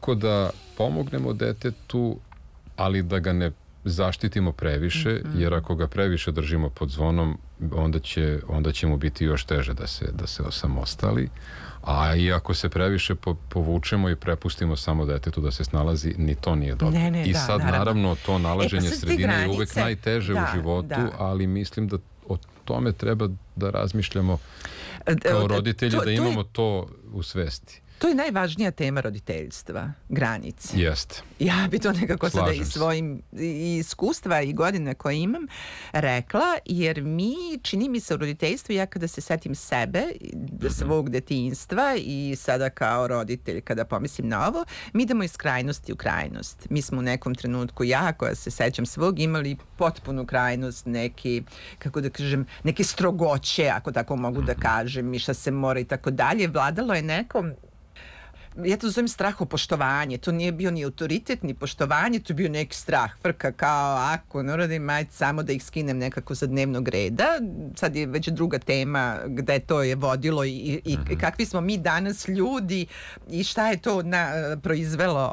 kako da pomognemo detetu, ali da ga ne zaštitimo previše, jer ako ga previše držimo pod zvonom, onda će mu biti još teže da se osamostali. A i ako se previše povučemo i prepustimo samo detetu da se snalazi, ni to nije dobro. I sad, naravno, to nalaženje sredine je uvek najteže u životu, ali mislim da o tome treba da razmišljamo kao roditelji, da imamo to u svesti. To je najvažnija tema roditeljstva, granice. Jeste. Ja bi to nekako sada i svojim iskustva i godine koje imam rekla, jer čini mi se u roditeljstvu, ja kada se setim sebe, svog detinjstva i sada kao roditelj kada pomislim na ovo, mi idemo iz krajnosti u krajnost. Mi smo u nekom trenutku, ja koja se sećam svog, imali potpunu krajnost, kako da kažem, neke strogoće, ako tako mogu da kažem, i šta se mora i tako dalje. Vladalo je nekom, ja to zovem strahopoštovanje, to nije bio ni autoritet, ni poštovanje, to je bio neki strah, frka kao ako ne radim, ajde samo da ih skinem nekako sa dnevnog reda. Sad je već druga tema gde to je vodilo i kakvi smo mi danas ljudi i šta je to proizvelo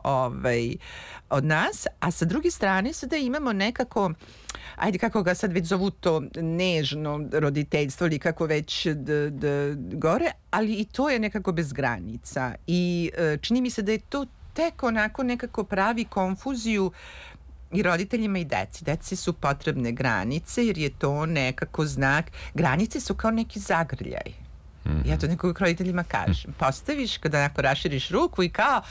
od nas, a sa druge strane sada imamo nekako, ajde kako ga sad već zovu to nežno roditeljstvo ili kako već gore, ali i to je nekako bez granica i čini mi se da je to tek onako nekako pravi konfuziju i roditeljima i deci. Deci su potrebne granice jer je to nekako znak, granice su kao neki zagrljaj. Ja to nekog roditeljima kažem. Postaviš kada onako raširiš ruku i kao,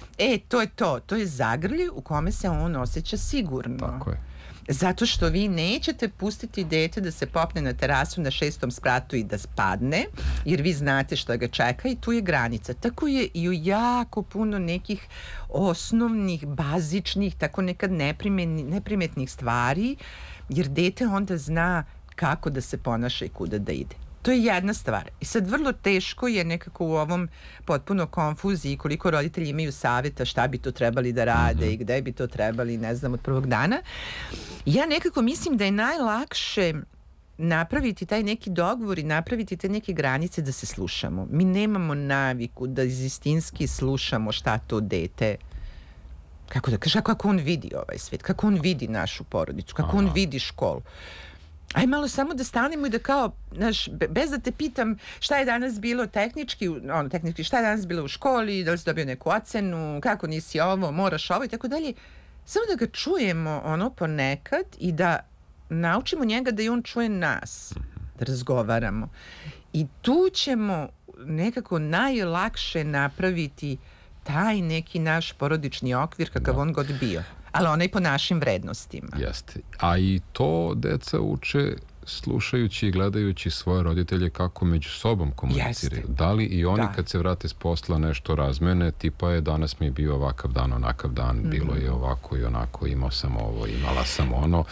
to je zagrljaj u kome se on osjeća sigurno. Tako je. Zato što vi nećete pustiti dete da se popne na terasu na 6. spratu i da spadne, jer vi znate šta ga čeka i tu je granica. Tako je i u jako puno nekih osnovnih, bazičnih, tako nekad neprimetnih stvari, jer dete onda zna kako da se ponaša i kuda da ide. To je jedna stvar. I sad vrlo teško je nekako u ovom potpuno konfuziji koliko roditelji imaju savjeta šta bi to trebali da rade i gde bi to trebali, ne znam, od prvog dana. Ja nekako mislim da je najlakše napraviti taj neki dogovor i napraviti te neke granice da se slušamo. Mi nemamo naviku da istinski slušamo šta to dete, kako da kažem, kako on vidi ovaj svet, kako on vidi našu porodicu, kako on vidi školu. Aj malo samo da stanemo i da kao, znaš, bez da te pitam šta je danas bilo tehnički, šta je danas bilo u školi, da li si dobio neku ocenu, kako nisi ovo, moraš ovo i tako dalje. Samo da ga čujemo ponekad i da naučimo njega da i on čuje nas, da razgovaramo. I tu ćemo nekako najlakše napraviti taj neki naš porodični okvir kakav on god bio. Ali onaj po našim vrednostima. Jeste. A i to deca uče slušajući i gledajući svoje roditelje kako među sobom komuniciraju. Da li i oni kad se vrate s posla nešto razmene, tipa je danas mi je bio ovakav dan, onakav dan, bilo je ovako i onako, imao sam ovo, imala sam ono.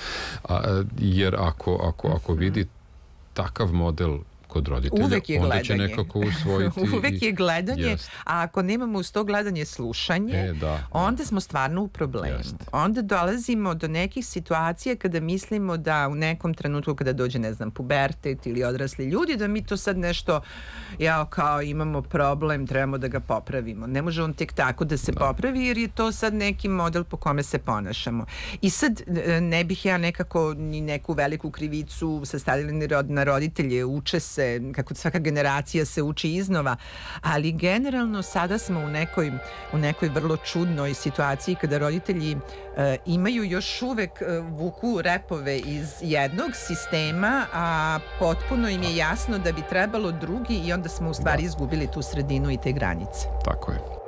Jer ako vidi takav model kod roditelja, onda će nekako usvojiti. Uvek je gledanje, a ako nemamo uz to gledanje slušanje, onda smo stvarno u problemu. Onda dolazimo do nekih situacija kada mislimo da u nekom trenutku kada dođe, ne znam, pubertet ili odrasli ljudi, da mi to sad nešto, kao imamo problem, trebamo da ga popravimo. Ne može on tek tako da se popravi, jer je to sad neki model po kome se ponašamo. I sad ne bih ja nekako ni neku veliku krivicu sastavili na roditelje, uče se, kako svaka generacija se uči iznova, ali generalno sada smo u nekoj vrlo čudnoj situaciji kada roditelji imaju još uvek vuku repove iz jednog sistema, a potpuno im je jasno da bi trebalo drugi i onda smo u stvari izgubili tu sredinu i te granice. Tako je.